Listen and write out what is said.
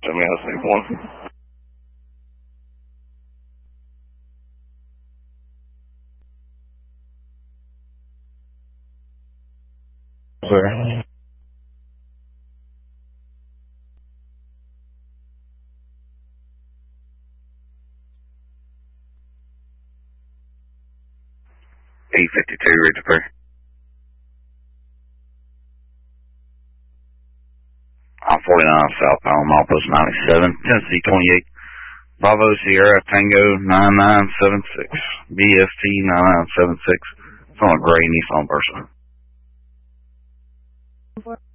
me a safe one. Sir. 852, Richard. I'm 49 southbound, Malpus 97, Tennessee 28, Bravo Sierra Tango 9976, BFT 9976. It's on a gray Nissan Versa.